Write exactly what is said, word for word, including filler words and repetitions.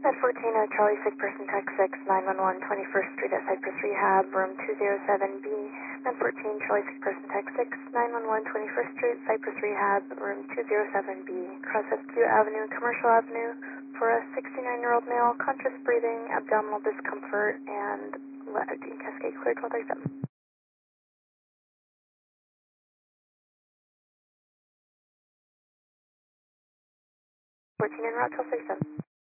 Med fourteen, uh, Charlie, sick person, tech six, nine one one, twenty-first Street at Cypress Rehab, room two oh seven B. Med fourteen, Charlie, sick person, tech six, nine one one, twenty-first Street, Cypress Rehab, room two oh seven B. Cross F Q Avenue, Commercial Avenue, for a sixty-nine-year-old male, conscious breathing, abdominal discomfort, and let Dean Cascade clear twelve thirty-seven. fourteen en route, twelve thirty-seven.